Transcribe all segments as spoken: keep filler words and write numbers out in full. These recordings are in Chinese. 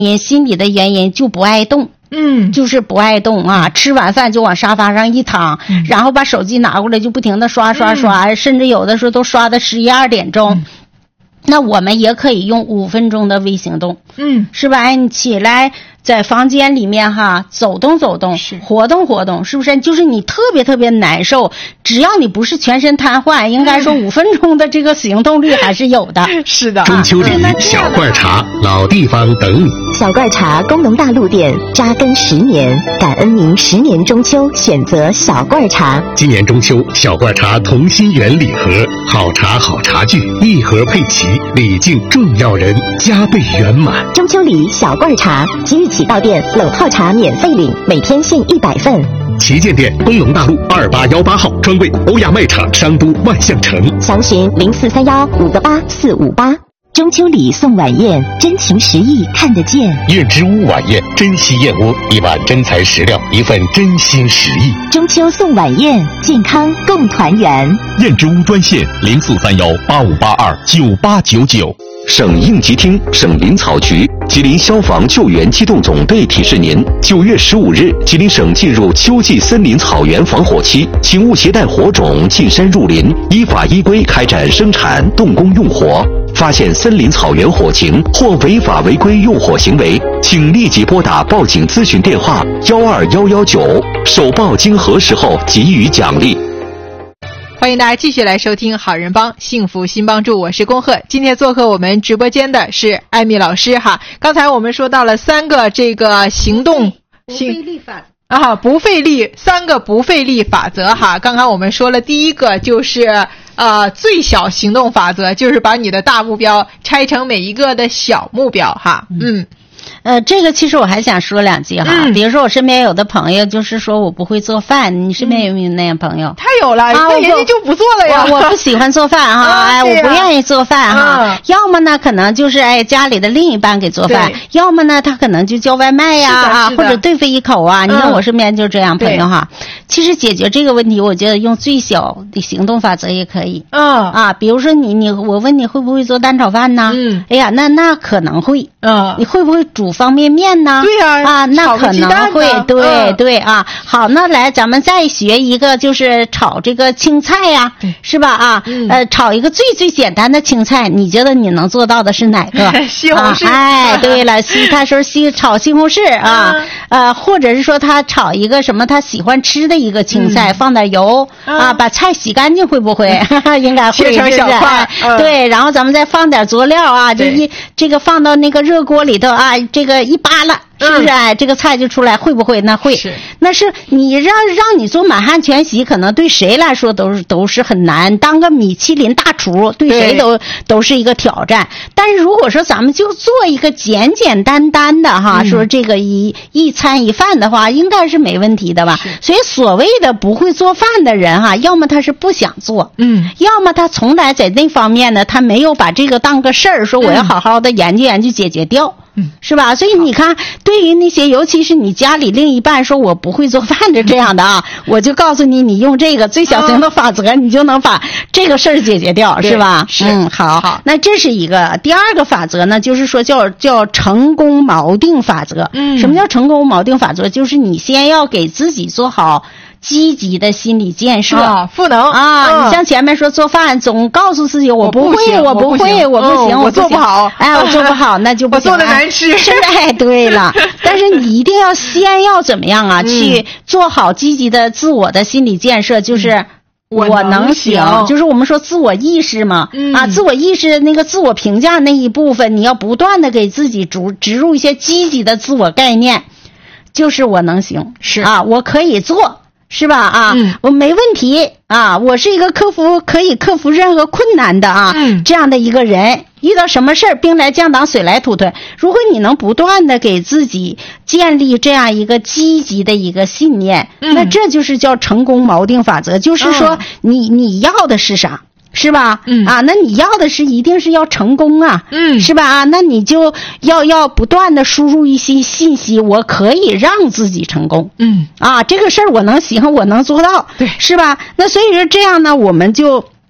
因心理的原因就不爱动。 嗯， 就是不爱动啊，吃完饭就往沙发上一躺，嗯、然后把手机拿过来就不停的刷刷刷，嗯、甚至有的时候都刷到十一二点钟。嗯、那我们也可以用五分钟的微行动，嗯，是吧？哎，你起来在房间里面哈走动走动，活动活动，是不是？就是你特别特别难受，只要你不是全身瘫痪，应该说五分钟的这个行动率还是有的。 是的。 中秋里小罐茶老地方等你。 小罐茶工农大陆店扎根十年，感恩您十年中秋选择小罐茶。 今年中秋，小罐茶同心圆礼盒，好茶好茶具，一盒配齐，礼敬重要人，加倍圆满。 中秋礼小罐茶，即日起到店冷泡茶免费领，每天限一百份。 旗舰店工农大路二八幺八号，专柜欧亚卖场商都万象城。 详询零四三幺五个八四五八。中秋礼送晚宴，真情实意看得见。 燕之屋晚宴，珍稀燕窝，一碗真材实料，一份真心实意。 中秋送晚宴，健康共团圆。 燕之屋专线零四三幺八五八二九八九九。 省应急厅、省林草局、吉林消防救援机动总队提示您：九月十五日，吉林省进入秋季森林草原防火期，请勿携带火种进山入林，依法依规开展生产、动工用火。发现森林草原火情或违法违规用火行为，请立即拨打报警咨询电话幺二幺幺九，首报经核实后给予奖励。 欢迎大家继续来收听好人帮幸福新帮助，我是恭贺。今天做客我们直播间的是艾米老师哈。刚才我们说到了三个这个行动不费力法啊，不费力，三个不费力法则哈。刚刚我们说了第一个就是呃最小行动法则，就是把你的大目标拆成每一个的小目标哈。嗯。 呃，这个其实我还想说两句哈，嗯、比如说我身边有的朋友就是说我不会做饭，你身边有没有那样朋友？ 他有了，啊、那人家就不做了呀。 我我不喜欢做饭哈，啊、哎，我不愿意做饭哈。啊、要么呢，可能就是哎家里的另一半给做饭，要么呢他可能就叫外卖呀啊，或者对付一口啊。你看我身边就这样朋友哈。其实解决这个问题，我觉得用最小的行动法则也可以。嗯啊，比如说你你我问你会不会做蛋炒饭呢？嗯，哎呀，那那可能会。嗯，你会不会煮方便面呢？ 对呀、 啊，啊，那可能会，对、嗯、对啊。好，那来咱们再学一个，就是炒这个青菜呀、啊，是吧？啊，嗯、呃，炒一个最最简单的青菜，你觉得你能做到的是哪个？ 西红柿。 啊、哎，对了，西他说西炒西红柿啊，嗯、呃，或者是说他炒一个什么他喜欢吃的一个青菜，嗯、放点油、嗯、啊，把菜洗干净，会不会？嗯、应该会， 切成小块。 嗯、对，然后咱们再放点佐料啊，就一这个放到那个热锅里头啊，这个一扒拉。是不是？哎，这个菜就出来，会不会？那会。是。那是你让让你做满汉全席，可能对谁来说都是都是很难。当个米其林大厨，对谁都都是一个挑战。但是如果说咱们就做一个简简单单的哈，嗯、说这个一一餐一饭的话，应该是没问题的吧？所以所谓的不会做饭的人哈，要么他是不想做，嗯，要么他从来在那方面呢，他没有把这个当个事儿，说我要好好的研究研究解决掉。嗯，是吧？所以你看，对于那些尤其是你家里另一半说我不会做饭的这样的啊，我就告诉你，你用这个最小行动法则，你就能把这个事儿解决掉，是吧？ 是。 嗯，好。好，那这是一个。第二个法则呢，就是说叫叫成功锚定法则。嗯，什么叫成功锚定法则？就是你先要给自己做好积极的心理建设啊，赋能啊！嗯、你像前面说做饭，总告诉自己我不会，我不会，我不行， 我做不好， 哎，我做不好，那就不行， 我做的难吃。 是哎，对了，但是你一定要先要怎么样啊？嗯、去做好积极的自我的心理建设，就是。我能行，就是我们说自我意识嘛，嗯、啊，自我意识那个自我评价那一部分，你要不断的给自己植植入一些积极的自我概念，就是我能行，是啊，我可以做。是吧？啊，嗯、我没问题啊，我是一个克服可以克服任何困难的啊，嗯、这样的一个人。遇到什么事儿，兵来将挡，水来土屯。如果你能不断的给自己建立这样一个积极的一个信念，嗯、那这就是叫成功锚定法则。就是说你，你你要的是啥？是吧？嗯啊，那你要的是一定是要成功啊，嗯，是吧？啊，那你就要要不断的输入一些信息，我可以让自己成功，嗯啊，这个事儿我能行，我能做到，对，是吧？那所以说这样呢，我们就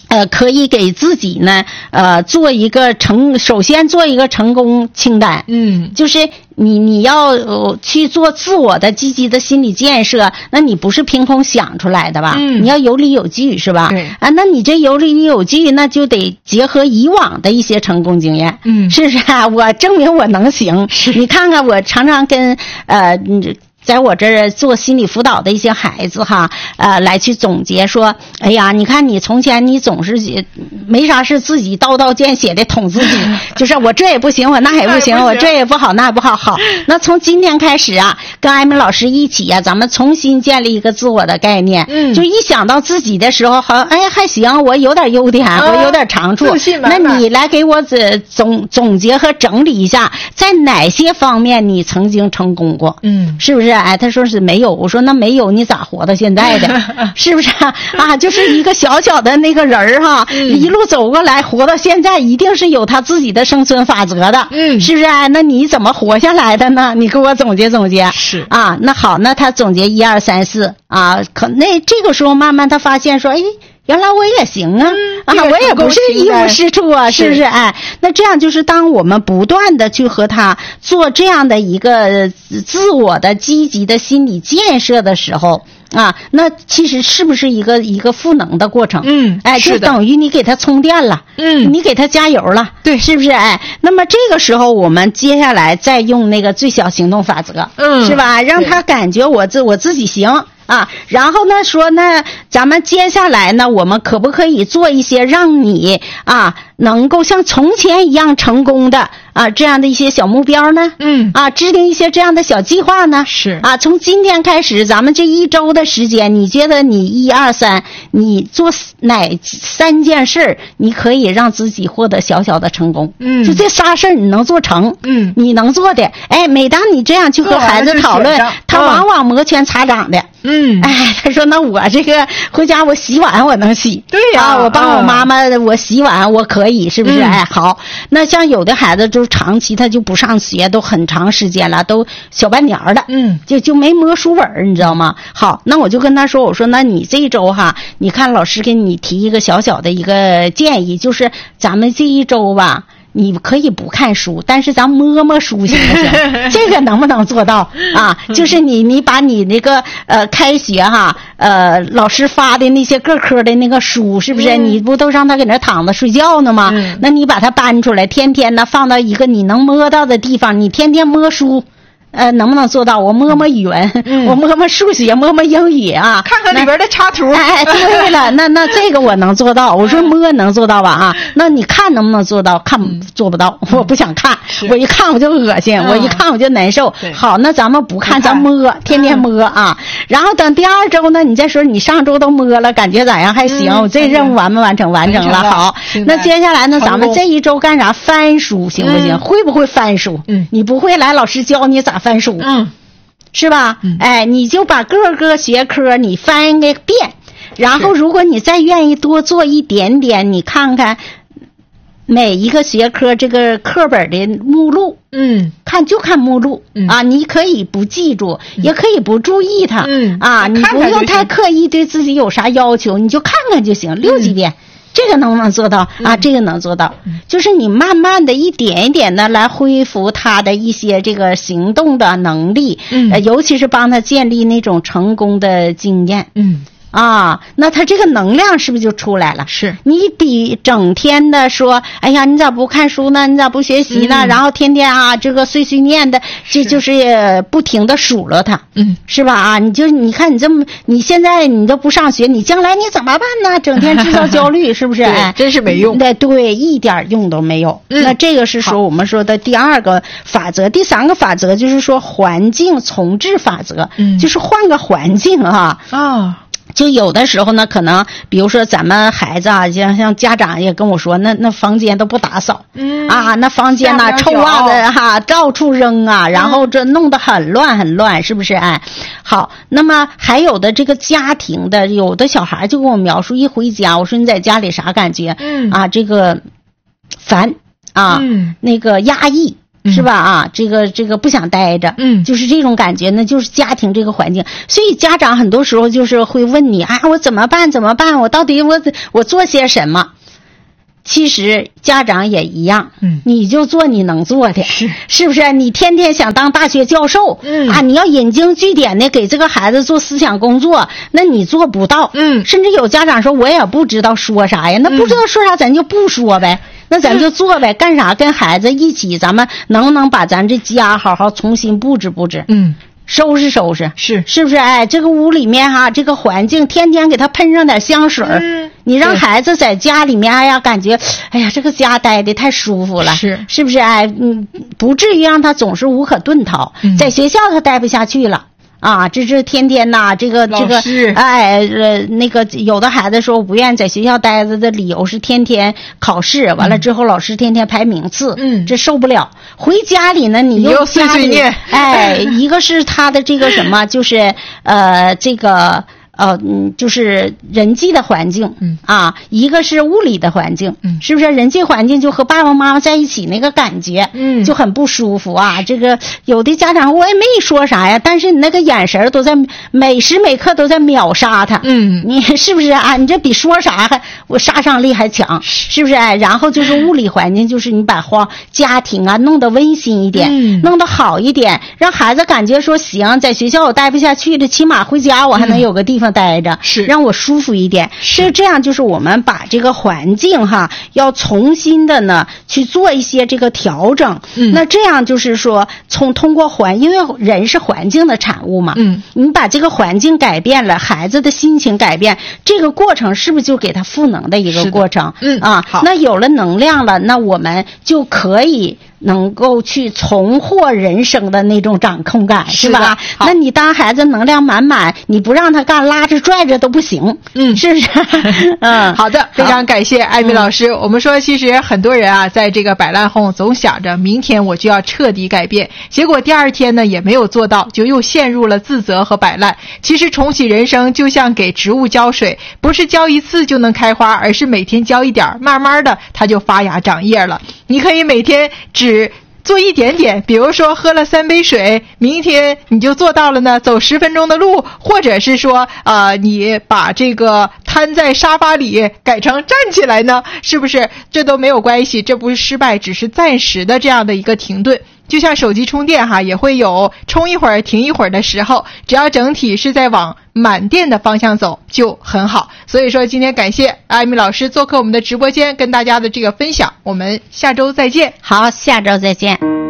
呃，可以给自己呢，呃，做一个成，首先做一个成功清单。 嗯， 就是你你要、呃、去做自我的积极的心理建设，那你不是凭空想出来的吧？ 嗯， 你要有理有据，是吧？ 对啊，那你这有理有据，那就得结合以往的一些成功经验。 嗯， 是不是啊？我证明我能行。你看看，我常常跟呃。在我这儿做心理辅导的一些孩子哈，呃，来去总结说，哎呀，你看你从前你总是没啥事自己刀刀见血的捅自己，就是我这也不行，我那也不行，我这也不好，那也不好。好，那从今天开始啊，跟艾米老师一起啊，咱们重新建立一个自我的概念。嗯，就一想到自己的时候，好，哎，还行，我有点优点，哦、我有点长处， 自信满满。 那你来给我总总结和整理一下，在哪些方面你曾经成功过？嗯，是不是？哎，他说是没有，我说那没有，你咋活到现在的？是不是啊？啊，就是一个小小的那个人儿哈，嗯、一路走过来，活到现在，一定是有他自己的生存法则的。嗯，是不是啊？那你怎么活下来的呢？你给我总结总结。 是啊，那好，那他总结一二三四啊，可那这个时候慢慢他发现说，哎。原来我也行啊，嗯、啊，我也不是一无是处啊，是不是？哎，那这样就是当我们不断的去和他做这样的一个自我的积极的心理建设的时候啊，那其实是不是一个一个赋能的过程？嗯，哎，就等于你给他充电了，嗯，你给他加油了，对，是不是？哎，那么这个时候我们接下来再用那个最小行动法则，嗯，是吧？让他感觉我自我自己行。啊，然后呢说呢，咱们接下来呢，我们可不可以做一些让你啊能够像从前一样成功的啊这样的一些小目标呢？嗯，啊，制定一些这样的小计划呢？是啊，从今天开始，咱们这一周的时间，你觉得你一二三，你做哪三件事你可以让自己获得小小的成功？嗯，就这仨事你能做成，嗯，你能做的，哎，每当你这样去和孩子讨论，他往往摩拳擦掌的。嗯，哎，他说那我这个回家我洗碗我能洗，对呀、啊，我帮我妈妈、嗯、我洗碗我可以，是不是？嗯、哎，好，那像有的孩子就长期他就不上学，都很长时间了，都小半年了，嗯，就就没摸书本，你知道吗？好，那我就跟他说，我说那你这一周哈，你看老师给你提一个小小的一个建议，就是咱们这一周吧。你可以不看书，但是咱摸摸书行不行？这个能不能做到啊？就是你你把你那个呃开学哈呃老师发的那些各科的那个书，是不是？嗯、你不都让他搁那躺着睡觉呢吗？嗯、那你把它搬出来，天天呢放到一个你能摸到的地方，你天天摸书。呃，能不能做到？我摸摸语文，嗯、我摸摸数学，摸摸英语啊， 看看里边的插图。 哎，对了，那那这个我能做到。我说摸能做到吧？啊，那你看能不能做到？看做不到，嗯、我不想看，我一看我就恶心，嗯、我一看我就难受。好，那咱们不看，咱摸，天天摸啊。嗯、然后等第二周呢，你再说你上周都摸了，感觉咋样？还行，嗯、我这任务完没完成？完成了。好，那接下来呢，咱们这一周干啥？翻书行不行？嗯、会不会翻书？嗯，你不会来，老师教你咋翻书，嗯，是吧？嗯，哎，你就把各个学科你翻个遍，然后如果你再愿意多做一点点，你看看每一个学科这个课本的目录，嗯，看就看目录，嗯啊，你可以不记住，嗯、也可以不注意它，嗯啊，你不用太刻意对自己有啥要求，你就看看就行，溜几遍。嗯这个能不能做到啊？这个能做到，嗯、就是你慢慢的一点一点的来恢复他的一些这个行动的能力，嗯、呃，尤其是帮他建立那种成功的经验，嗯。啊，那他这个能量是不是就出来了？是你比整天的说，哎呀，你咋不看书呢？你咋不学习呢？嗯、然后天天啊，这个碎碎念的，这就是不停的数落他，嗯，是吧？啊，你就你看你这么，你现在你都不上学，你将来你怎么办呢？整天制造焦虑，是不是？哎， 真是没用。 对对，一点用都没有。嗯、那这个是说我们说的第二个法则，第三个法则就是说环境重置法则，嗯，就是换个环境啊啊。就有的时候呢，可能比如说咱们孩子啊，像像家长也跟我说，那那房间都不打扫，嗯啊，那房间呢臭袜子哈到处扔啊，然后这弄得很乱很乱，是不是？哎，好，那么还有的这个家庭的，有的小孩就跟我描述，一回家，我说你在家里啥感觉？嗯啊，这个烦啊，嗯，那个压抑。 是吧？啊，这个这个不想待着， 嗯， 就是这种感觉呢，就是家庭这个环境。所以家长很多时候就是会问你啊，我怎么办？怎么办？我到底我我做些什么？其实家长也一样， 嗯， 你就做你能做的， 是是不是？你天天想当大学教授， 嗯啊，你要引经据典的给这个孩子做思想工作，那你做不到， 嗯， 甚至有家长说，我也不知道说啥呀，那不知道说啥，咱就不说呗。那咱就做呗，干啥？跟孩子一起，咱们能不能把咱这家好好重新布置布置？ 嗯， 收拾收拾， 是是不是？哎，这个屋里面哈，这个环境天天给他喷上点香水， 嗯， 你让孩子在家里面，哎呀，感觉，哎呀，这个家待的太舒服了， 是是不是？哎，嗯，不至于让他总是无可遁逃， 嗯， 在学校他待不下去了。啊，这是天天呐，这个这个，哎，呃，那个有的孩子说我不愿意在学校待着的理由是天天考试，完了之后老师天天排名次， 嗯， 这受不了。回家里呢，你又碎碎念， 哎，一个是他的这个什么，就是呃，这个。呃，嗯，就是人际的环境， 嗯啊，一个是物理的环境， 嗯， 是不是？人际环境就和爸爸妈妈在一起那个感觉， 嗯， 就很不舒服啊。这个有的家长我也没说啥呀，但是你那个眼神都在每时每刻都在秒杀他， 嗯， 你是不是啊？你这比说啥还我杀伤力还强，是不是？哎，然后就是物理环境，就是你把花家庭啊弄得温馨一点， 嗯， 弄得好一点，让孩子感觉说行，在学校我待不下去了，起码回家我还能有个地方待着， 是让我舒服一点。是这样，就是我们把这个环境哈，要重新的呢去做一些这个调整。 嗯， 那这样就是说，从通过环，因为人是环境的产物嘛。 嗯， 你把这个环境改变了，孩子的心情改变，这个过程是不是就给他赋能的一个过程？ 嗯啊， 好， 那有了能量了，那我们就可以能够去重获人生的那种掌控感，是吧？那你当孩子能量满满，你不让他干，拉着拽着都不行， 嗯， 是不是？嗯， 好的，非常感谢艾米老师。嗯、我们说，其实很多人啊，在这个摆烂后，总想着明天我就要彻底改变，结果第二天呢也没有做到，就又陷入了自责和摆烂。其实重启人生就像给植物浇水，不是浇一次就能开花，而是每天浇一点，慢慢的它就发芽长叶了。你可以每天只做一点点，比如说喝了三杯水，明天你就做到了呢，走十分钟的路，或者是说呃，你把这个瘫在沙发里改成站起来呢，是不是这都没有关系，这不是失败，只是暂时的这样的一个停顿。就像手机充电哈，也会有充一会儿停一会儿的时候，只要整体是在往满电的方向走就很好。所以说今天感谢艾米老师做客我们的直播间，跟大家的这个分享，我们下周再见。 好，下周再见。